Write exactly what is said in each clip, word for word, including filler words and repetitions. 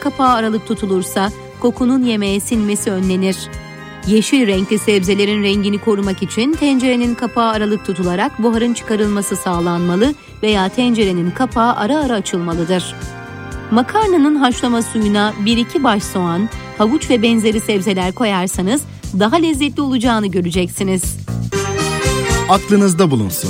kapağı aralık tutulursa kokunun yemeğe sinmesi önlenir. Yeşil renkli sebzelerin rengini korumak için tencerenin kapağı aralık tutularak buharın çıkarılması sağlanmalı veya tencerenin kapağı ara ara açılmalıdır. Makarnanın haşlama suyuna bir iki baş soğan, havuç ve benzeri sebzeler koyarsanız daha lezzetli olacağını göreceksiniz. Aklınızda bulunsun.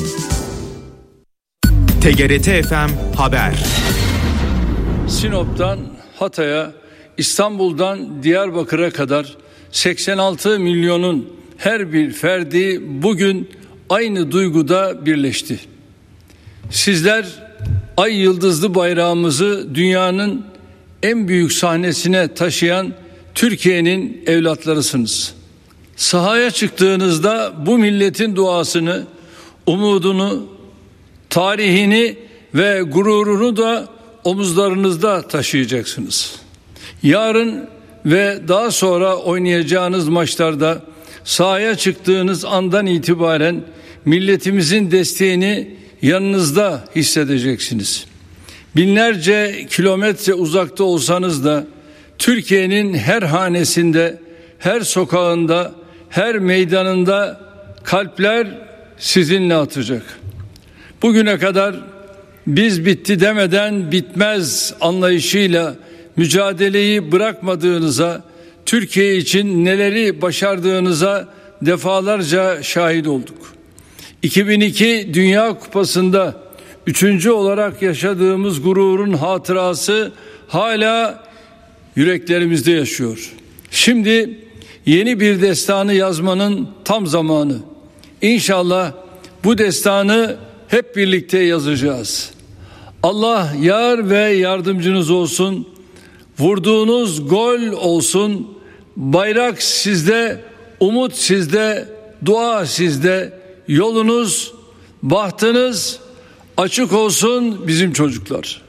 T G R T F M Haber. Sinop'tan Hatay'a, İstanbul'dan Diyarbakır'a kadar seksen altı milyonun her bir ferdi bugün aynı duyguda birleşti. Sizler ay yıldızlı bayrağımızı dünyanın en büyük sahnesine taşıyan Türkiye'nin evlatlarısınız. Sahaya çıktığınızda bu milletin duasını, umudunu, tarihini ve gururunu da omuzlarınızda taşıyacaksınız. Yarın ve daha sonra oynayacağınız maçlarda sahaya çıktığınız andan itibaren milletimizin desteğini yanınızda hissedeceksiniz. Binlerce kilometre uzakta olsanız da Türkiye'nin her hanesinde, her sokağında, her meydanında kalpler sizinle atacak. Bugüne kadar biz bitti demeden bitmez anlayışıyla mücadeleyi bırakmadığınıza, Türkiye için neleri başardığınıza defalarca şahit olduk. iki bin iki Dünya Kupası'nda üçüncü olarak yaşadığımız gururun hatırası hala yüreklerimizde yaşıyor. Şimdi yeni bir destanı yazmanın tam zamanı. İnşallah bu destanı hep birlikte yazacağız. Allah yar ve yardımcınız olsun. Vurduğunuz gol olsun. Bayrak sizde, umut sizde, dua sizde. Yolunuz, bahtınız açık olsun bizim çocuklar.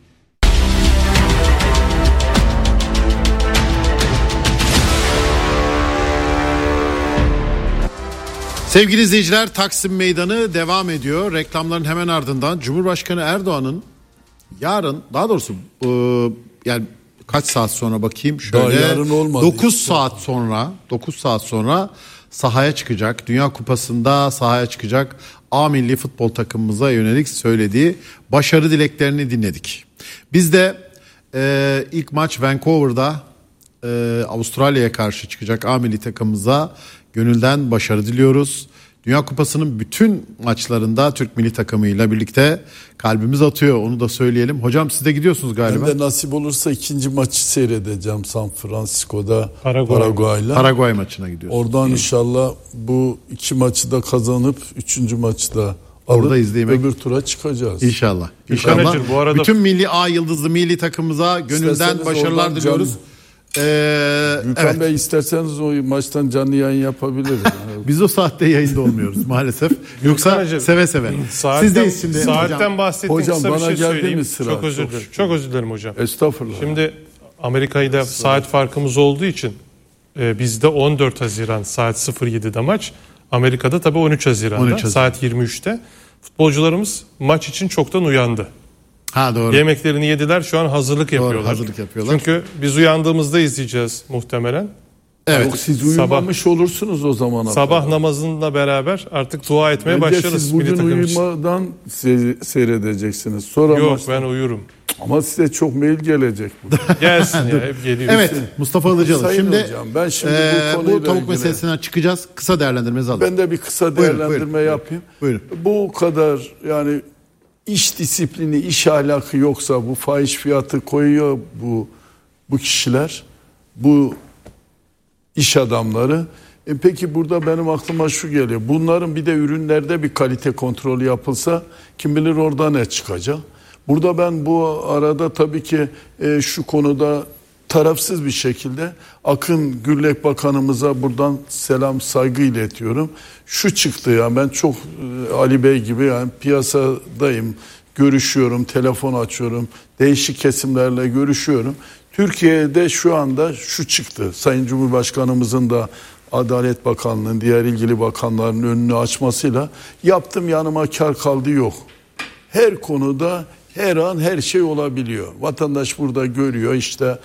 Sevgili izleyiciler, Taksim Meydanı devam ediyor. Reklamların hemen ardından Cumhurbaşkanı Erdoğan'ın yarın, daha doğrusu e, yani kaç saat sonra bakayım şöyle, dokuz saat sonra dokuz saat sonra sahaya çıkacak. Dünya Kupası'nda sahaya çıkacak A milli futbol takımımıza yönelik söylediği başarı dileklerini dinledik. Biz de e, ilk maç Vancouver'da e, Avustralya'ya karşı çıkacak A milli takımımıza gönülden başarı diliyoruz. Dünya Kupası'nın bütün maçlarında Türk milli takımıyla birlikte kalbimiz atıyor, onu da söyleyelim. Hocam siz de gidiyorsunuz galiba. Ben de nasip olursa ikinci maçı seyredeceğim San Francisco'da Paraguay'la. Paraguay maçına gidiyorsunuz. Oradan inşallah bu iki maçı da kazanıp üçüncü maçı da alıp orada izlemek, öbür tura çıkacağız. İnşallah. İnşallah. Bu arada... Bütün milli A yıldızlı milli takımımıza gönülden İsterseniz başarılar diliyoruz. Can... Ee, Gülkan evet. Bey isterseniz o maçtan canlı yayın yapabiliriz. Biz o saatte yayında olmuyoruz maalesef. Yoksa hocam, seve seve. Saatten, şimdi saatten hocam. bahsettim. Hocam kısa bana bir şey geldi mi sıra? Çok özür dilerim. Çok özür dilerim hocam. Estağfurullah. Şimdi Amerika ile saat farkımız olduğu için e, bizde on dört Haziran saat sıfır yedide maç. Amerika'da tabii on üç Haziran'da on üç Haziran. Saat yirmi üçte. Futbolcularımız maç için çoktan uyandı. Ha doğru. Yemeklerini yediler, şu an hazırlık doğru, yapıyorlar. hazırlık yapıyorlar. Çünkü biz uyandığımızda izleyeceğiz muhtemelen. Evet. Yok, siz uyumamış sabah, olursunuz o zaman. Sabah kadar. namazınla beraber artık dua etmeye Bence başlarız. Siz bugün uyumadan se- seyredeceksiniz. Sonra Yok maçtan... ben uyurum. Ama size çok mail gelecek. Gelsin ya, hep geliyor. Evet Mustafa Ilıcalı. Şimdi, hocam, ben şimdi e, bu, bu tavuk ilgili... meselesinden çıkacağız. Kısa değerlendirmenizi alalım. Ben de bir kısa değerlendirme buyurun, buyurun, yapayım. Buyurun. Bu kadar yani iş disiplini, iş ahlakı yoksa bu fahiş fiyatı koyuyor bu bu kişiler, bu iş adamları. E peki burada benim aklıma şu geliyor. Bunların bir de ürünlerde bir kalite kontrolü yapılsa kim bilir orada ne çıkacak. Burada ben bu arada tabii ki e, şu konuda tarafsız bir şekilde Akın Gürlek Bakanımıza buradan selam saygı iletiyorum. Şu çıktı ya, ben çok e, Ali Bey gibi yani piyasadayım, görüşüyorum, telefon açıyorum, değişik kesimlerle görüşüyorum. Türkiye'de şu anda şu çıktı. Sayın Cumhurbaşkanımızın da Adalet Bakanlığı'nın diğer ilgili bakanların önünü açmasıyla yaptım yanıma kar kaldı yok. Her konuda her an her şey olabiliyor. Vatandaş burada görüyor işte